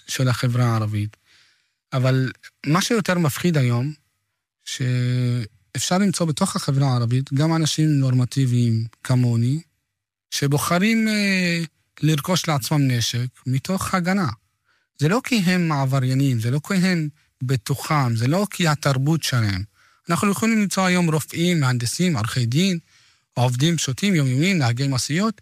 של החברה הערבית. אבל מה שיותר מפחיד היום, שאפשר למצוא בתוך החברה הערבית גם אנשים נורמטיביים כמוני, שבוחרים לרכוש לעצמם נשק מתוך הגנה. זה לא כי הם עבריינים, זה לא כי הם בתוכם, זה לא כי התרבות שלהם. אנחנו יכולים למצוא היום רופאים, מהנדסים, עורכי דין, עובדים פשוטים, יומיומיים, נהגי מסעיות,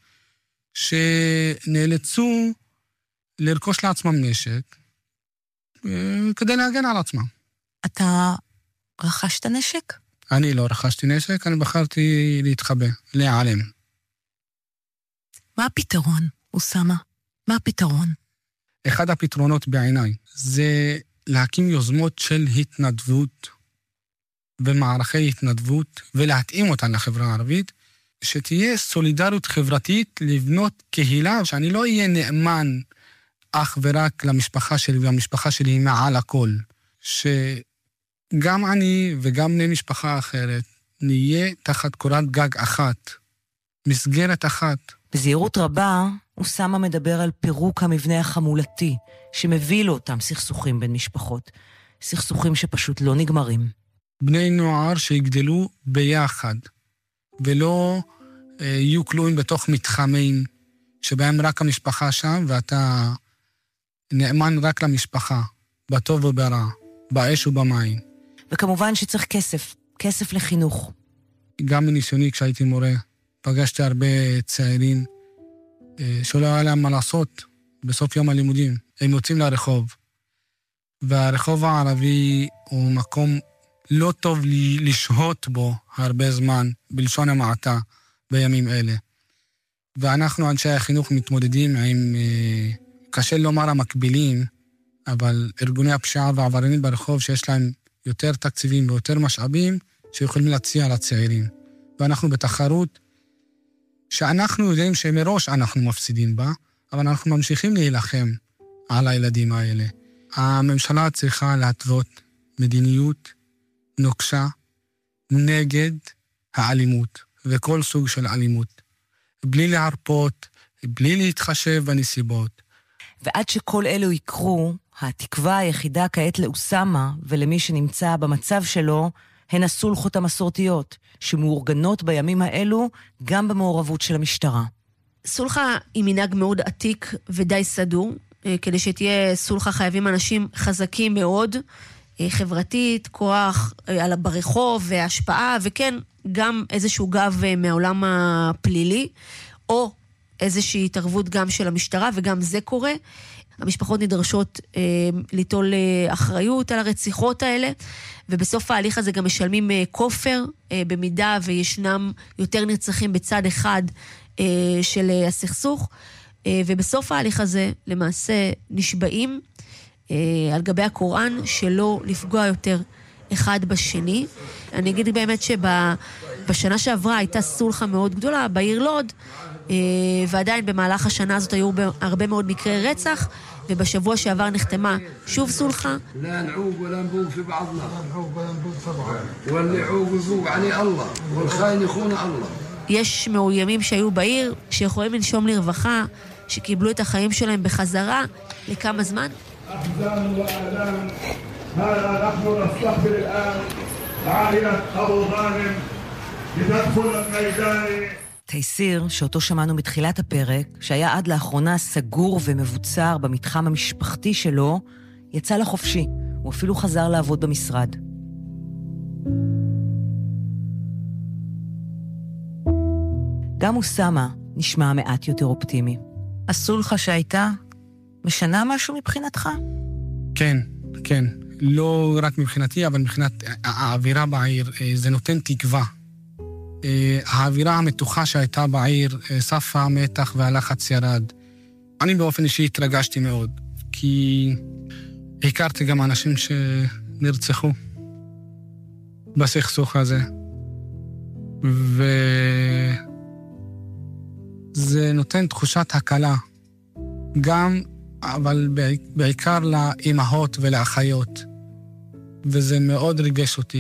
שנאלצו לרכוש לעצמם נשק כדי להגן על עצמם. אתה רכשת נשק? אני לא רכשתי נשק, אני בחרתי להתחבא, להיעלם. מה הפתרון, אוסמה? מה הפתרון? אחד הפתרונות בעיניי זה להקים יוזמות של התנדבות ומערכי התנדבות ולהתאים אותן לחברה הערבית, שתהיה סולידריות חברתית לבנות קהילה, שאני לא אהיה נאמן אך ורק למשפחה שלי, והמשפחה שלי היא מעל הכל. שגם אני וגם בני משפחה אחרת נהיה תחת קורת גג אחת, מסגרת אחת. בזהירות רבה, אוסמה מדבר על פירוק המבנה החמולתי, שמביא לאותם סכסוכים בין משפחות. סכסוכים שפשוט לא נגמרים. בני נוער שיגדלו ביחד, ולא יהיו כלואים בתוך מתחמים, שבהם רק המשפחה שם, ואתה נאמן רק למשפחה, בטוב וברע, באש ובמים. וכמובן שצריך כסף, כסף לחינוך. גם מניסיוני כשהייתי מורה, פגשתי הרבה צעירים, שלא היה להם מה לעשות בסוף יום הלימודים. הם יוצאים לרחוב, והרחוב הערבי הוא מקום לא טוב לשהות בו הרבה זמן, בלשון המעטה, בימים אלה. ואנחנו, אנשי החינוך, מתמודדים עם, קשה לומר המקבילים, אבל ארגוני הפשיעה והעבריינים ברחוב שיש להם יותר תקציבים ויותר משאבים, שיכולים להציע לצעירים. ואנחנו בתחרות שאנחנו יודעים שמראש אנחנו מפסידים בה, אבל אנחנו ממשיכים להילחם על הילדים האלה. הממשלה צריכה להתוות מדיניות נוקשה נגד האלימות, וכל סוג של אלימות, בלי להרפות, בלי להתחשב בנסיבות. ועד שכל אלו יקרו, התקווה היחידה כעת לאוסמה ולמי שנמצא במצב שלו, הן הסולחות המסורתיות, שמאורגנות בימים האלו גם במעורבות של המשטרה. סולחה היא מנהג מאוד עתיק ודי סדור. כדי שתהיה סולחה חייבים אנשים חזקים מאוד, חברתית, כוח ברחוב והשפעה, וכן גם איזשהו גב מהעולם הפלילי, או איזושהי התערבות גם של המשטרה, וגם זה קורה. המשפחות נדרשות ליטול אחריות על הרציחות האלה, ובסוף ההליך הזה גם משלמים כופר, במידה וישנם יותר נרצחים בצד אחד של הסכסוך, ובסוף ההליך הזה למעשה נשבעים על גבי הקוראן שלא לפגוע יותר אחד בשני. אני אגיד באמת שבשנה שעברה הייתה סולחה מאוד גדולה בעיר לוד, ועדיין במהלך השנה הזאת היו הרבה מאוד מקרי רצח, ובשבוע שעבר נחתמה שוב סולחה. لا نعوق ولا نبوق في بعضنا واللي يعوق يبوق عليه الله والخاين يخون الله. יש מאוימים שהיו בעיר, שיכולים לנשום לרווחה, שקיבלו את החיים שלהם בחזרה. לכמה זמן? أحزان وآلام هذا نحن نستقبل الآن عائلة أبو غانم لتدخل الميدان. תייסיר, שאותו שמענו מתחילת הפרק, שהיה עד לאחרונה סגור ומבוצר במתחם המשפחתי שלו, יצא לחופשי. הוא אפילו חזר לעבוד במשרד. גם אוסמה נשמע מעט יותר אופטימי. הסולחה שהייתה משנה משהו מבחינתך? כן, כן. לא רק מבחינתי, אבל מבחינת האווירה בעיר, זה נותן תקווה. האווירה המתוחה שהייתה בעיר, סף המתח והלחץ ירד. אני באופן אישי התרגשתי מאוד, כי הכרתי גם אנשים שנרצחו בסכסוך הזה. וזה נותן תחושת הקלה, גם, אבל בעיקר לאימהות ולאחיות. וזה מאוד ריגש אותי,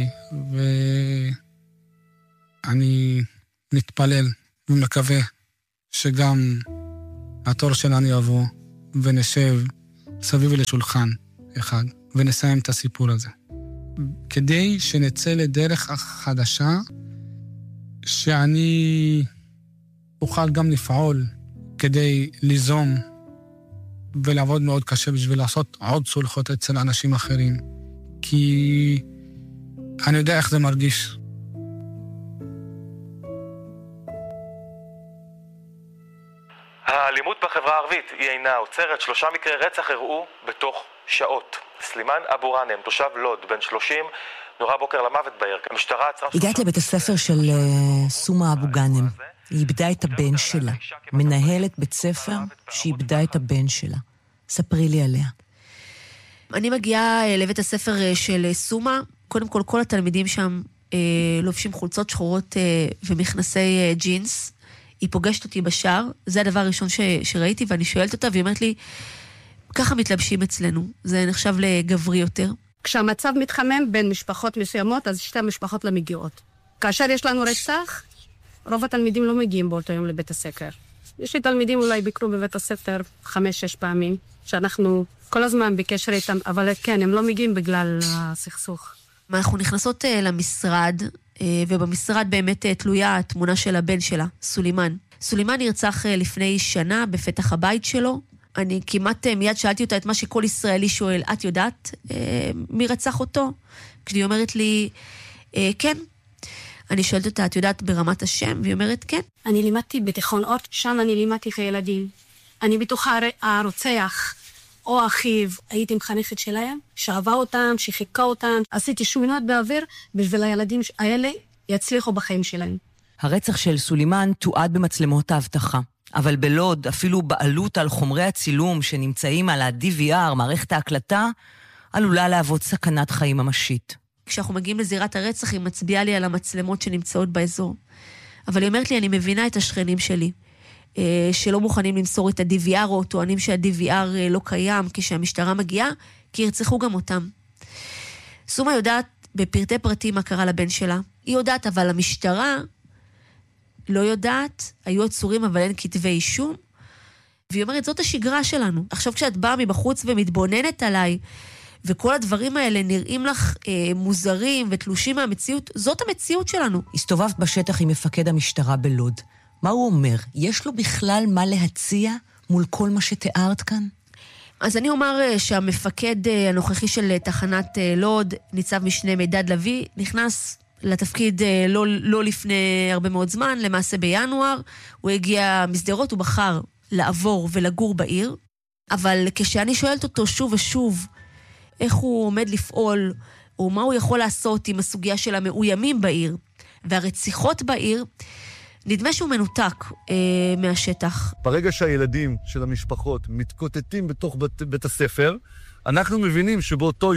ואני מתפלל ומקווה שגם התור שלנו יבוא ונשב סביב לשולחן אחד, ונסיים את הסיפור הזה. כדי שנצא לדרך חדשה, שאני אוכל גם לפעול כדי ליזום ולעבוד מאוד קשה בשביל לעשות עוד סולחות אצל אנשים אחרים. כי אני יודע איך זה מרגיש. האלימות בחברה הערבית היא אינה עוצרת. 3 מקרי רצח אירעו בתוך שעות. סלימאן אבו גאנם, תושב לוד, בן 30, נורה בוקר למוות בעיר. המשטרה עצרה... הגעת לבית הספר של סומה אבו גאנם. היא איבדה את הבן שלה. מנהלת בית ספר שאיבדה את הבן שלה. ספרי לי עליה. אני מגיעה לבית הספר של סומה. קודם כל, כל התלמידים שם לובשים חולצות שחורות ומכנסי ג'ינס. היא פוגשת אותי בשער. זה הדבר הראשון שראיתי, ואני שואלת אותה, והיא אומרת לי, ככה מתלבשים אצלנו. זה נחשב לגברי יותר. כשהמצב מתחמם בין משפחות מסוימות, אז 2 משפחות לא מגיעות. כאשר יש לנו רצח, רוב התלמידים לא מגיעים באותו יום לבית הספר. יש לי תלמידים אולי ביקרו בבית הספר 5-6 פעמים, שאנחנו כל הזמן בקשר איתם, אבל כן, הם לא מגיעים בגלל הסכסוך. אנחנו נכנסות למשרד, ובמשרד באמת תלויה התמונה של הבן שלה, סולימאן. סולימאן נרצח לפני שנה בפתח הבית שלו. אני כמעט מיד שאלתי אותה את מה שכל ישראלי שואל, את יודעת מי רצח אותו? כשהיא אומרת לי, כן. אני שואלת אותה, את יודעת ברמת השם? והיא אומרת, כן. אני לימדתי בתיכון אורט, שם אני לימדתי כילדים. אני בטוחה הרוצח או אחיו, הייתי מחנכת שלהם, שאהבה אותם, שחיכה אותם. עשיתי שומנות באוויר בשביל הילדים האלה יצליחו בחיים שלהם. הרצח של סולימאן תועד במצלמות האבטחה. אבל בלוד, אפילו בעלות על חומרי הצילום שנמצאים על ה-DVR, מערכת ההקלטה, עלולה להוות סכנת חיים ממשית. כשאנחנו מגיעים לזירת הרצח, היא מצביעה לי על המצלמות שנמצאות באזור. אבל היא אומרת לי, אני מבינה את השכנים שלי, שלא מוכנים למסור את ה-DVR, או טוענים שה-DVR לא קיים כשהמשטרה מגיעה, כי ירצחו גם אותם. סומה יודעת בפרטי פרטים מה קרה לבן שלה. היא יודעת, אבל המשטרה לא יודעת, היו עצורים אבל אין כתבי אישום, והיא אומרת, זאת השגרה שלנו. עכשיו כשאת באה מבחוץ ומתבוננת עליי, וכל הדברים האלה נראים לך מוזרים ותלושים מהמציאות, זאת המציאות שלנו. הסתובבת בשטח עם מפקד המשטרה בלוד. מה הוא אומר? יש לו בכלל מה להציע מול כל מה שתיארת כאן? אז אני אומר שהמפקד הנוכחי של תחנת לוד, ניצב משנה מידד לוי, נכנס לתפקיד לא לפני הרבה מאוד זמן, למעשה בינואר. הוא הגיע מסדרות, הוא בחר לעבור ולגור בעיר, אבל כשאני שואלת אותו שוב ושוב, איך הוא עומד לפעול, או מה הוא יכול לעשות עם הסוגיה של המאוימים בעיר, והרציחות בעיר, נדמה שהוא מנותק מהשטח. ברגע שהילדים של המשפחות מתקוטטים בתוך בית הספר, אנחנו מבינים שבאותו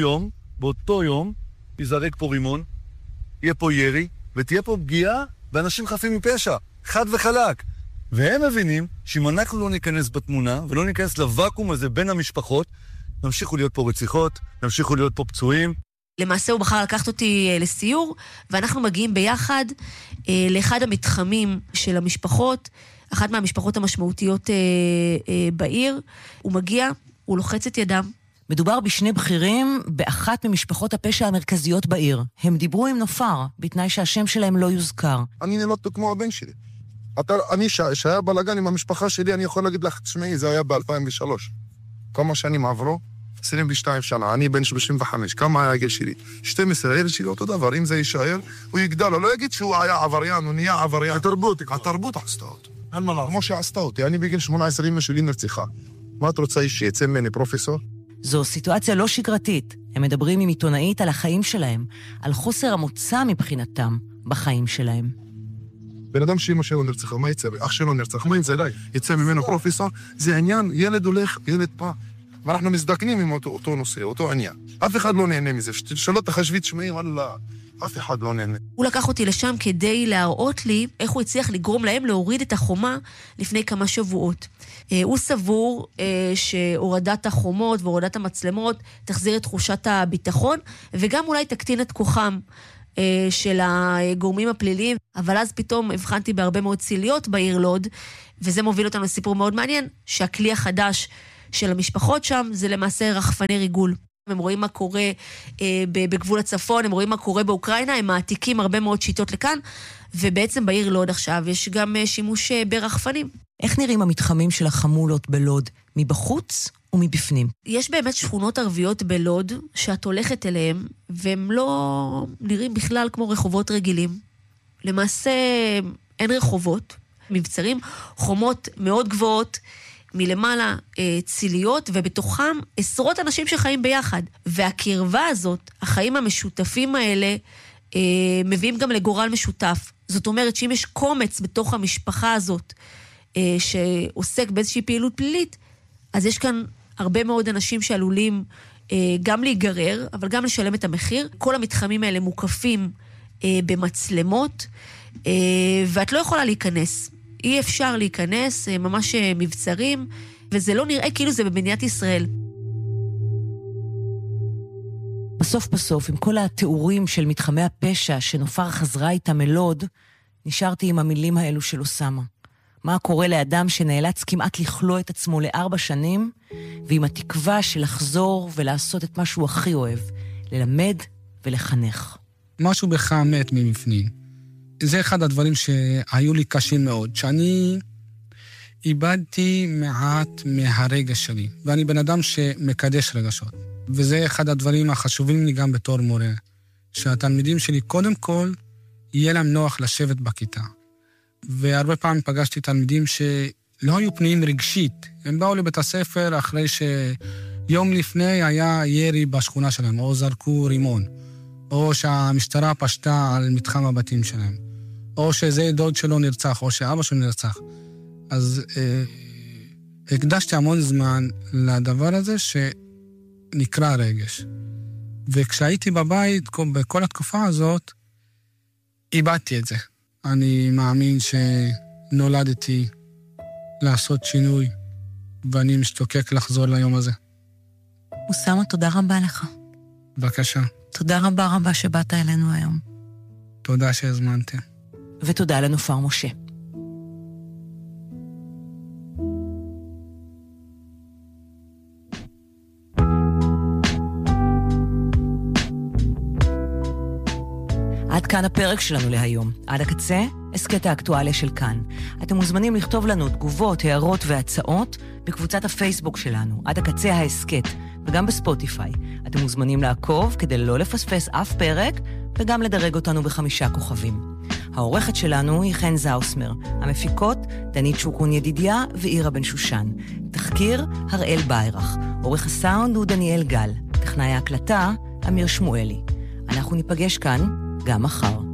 יום, יזרק פה רימון, יהיה פה ירי, ותהיה פה פגיעה באנשים חפים מפשע, חד וחלק. והם מבינים שאם אנחנו לא ניכנס בתמונה, ולא ניכנס לוואקום הזה בין המשפחות, נמשיכו להיות פה רציחות, נמשיכו להיות פה פצועים. למעשה הוא בחר לקחת אותי לסיור, ואנחנו מגיעים ביחד לאחד המתחמים של המשפחות, אחת מהמשפחות המשמעותיות בעיר. הוא מגיע, הוא לוחץ את ידם. מדובר בשני בכירים באחת ממשפחות הפשע המרכזיות בעיר. הם דיברו עם נופר, בתנאי שהשם שלהם לא יוזכר. אני נולדתי כמו הבן שלי. אני שהיה בלגן עם המשפחה שלי, אני יכול להגיד לך, תשמעי, זה היה ב-2003. כמה שנים עברו? 22 שנה, אני בן 35, כמה היה הגיל שלי? 12, הילד שלי אותו דבר, אם זה יישאר, הוא יגדל, הוא לא יגיד שהוא היה עבריין, הוא נהיה עבריין. התרבות עשתה אותו. כמו שעשתה אותי, אני בגיל 18, אמא שלי נרצחה. מה את רוצה שיצא ממני פרופסור? זו סיטואציה לא שגרתית. הם מדברים עם עיתונאית על החיים שלהם, על חוסר המוצא מבחינתם בחיים שלהם. בן אדם שאמא שלו נרצחה, מה יצא? אח שלו נרצח, מה יצא אליי? יצא ממנו פרופסור? זה עניין, ילד הולך, ילד בא. ואנחנו מזדקנים עם אותו נושא, אותו עניין. אף אחד לא נהנה מזה. שלא תחשבי, תשמעי, וואלה, אף אחד לא נהנה. הוא לקח אותי לשם כדי להראות לי איך הוא הצליח לגרום להם להוריד את החומה לפני כמה שבועות. הוא סבור שהורדת החומות והורדת המצלמות תחזיר את תחושת הביטחון, וגם אולי תקטין את כוחם של הגורמים הפליליים. אבל אז פתאום הבחנתי בהרבה מאוד ציליות בעיר לוד, וזה מוביל אותנו לסיפור מאוד מעניין, שהכלי החדש של המשפחות שם זה למעשה רחפני ריגול. הם רואים מה קורה בגבול הצפון, הם רואים מה קורה באוקראינה, הם מעתיקים הרבה מאוד שיטות לכאן, ובעצם בעיר לוד עכשיו יש גם שימוש ברחפנים. איך נראים המתחמים של החמולות בלוד, מבחוץ ומבפנים? יש באמת שכונות ערביות בלוד שאת הולכת אליהם, והם לא נראים בכלל כמו רחובות רגילים. למעשה אין רחובות, מבצרים, חומות מאוד גבוהות, מלמעלה ציליות, ובתוכם עשרות אנשים שחיים ביחד. והקרבה הזאת, החיים המשותפים האלה, מביאים גם לגורל משותף. זאת אומרת שאם יש קומץ בתוך המשפחה הזאת, שעוסק באיזושהי פעילות פלילית, אז יש כאן הרבה מאוד אנשים שעלולים גם להיגרר, אבל גם לשלם את המחיר. כל המתחמים האלה מוקפים במצלמות, ואת לא יכולה להיכנס. אי אפשר להיכנס, ממש מבצרים, וזה לא נראה כאילו זה במדינת ישראל. בסוף, עם כל התיאורים של מתחמי הפשע שנופר חזרה איתה מלוד, נשארתי עם המילים האלו של אוסמה. מה קורה לאדם שנאלץ כמעט לכלוא את עצמו ל4 שנים, ועם התקווה של לחזור ולעשות את מה שהוא הכי אוהב, ללמד ולחנך. משהו בך מת ממפנים. זה אחד הדברים שהיו לי קשים מאוד, שאני איבדתי מעט מהרגש שלי, ואני בן אדם שמקדש רגשות. וזה אחד הדברים החשובים לי גם בתור מורה, שהתלמידים שלי קודם כל יהיה להם נוח לשבת בכיתה. והרבה פעמים פגשתי תלמידים שלא היו פנויים רגשית. הם באו לבית הספר אחרי שיום לפני היה ירי בשכונה שלהם, או זרקו רימון, או שהמשטרה פשטה על מתחם הבתים שלהם, או שזה דוד שלו נרצח, או שאבא שלו נרצח. אז הקדשתי המון זמן לדבר הזה שנקרא רגש. וכשהייתי בבית, בכל התקופה הזאת, איבדתי את זה. אני מאמין שנולדתי לעשות שינוי, ואני משתוקק לחזור ליום הזה. אוסמה, תודה רבה לך. בבקשה. תודה רבה שבאת אלינו היום. תודה שהזמנתם. ותודה לנופר משה. עד כאן הפרק שלנו להיום. עד הקצה, הסקט האקטואליה של כאן. אתם מוזמנים לכתוב לנו תגובות, הערות והצעות בקבוצת הפייסבוק שלנו, עד הקצה ההסקט, וגם בספוטיפיי. אתם מוזמנים לעקוב כדי לא לפספס אף פרק, וגם לדרג אותנו ב5 כוכבים. העורכת שלנו היא חן זאוסמר, המפיקות דנית שוקון ידידיה ואירה בן שושן. תחקיר הראל ביירח, עורך הסאונד הוא דניאל גל, טכנאי ההקלטה אמיר שמואלי. אנחנו ניפגש כאן גם מחר.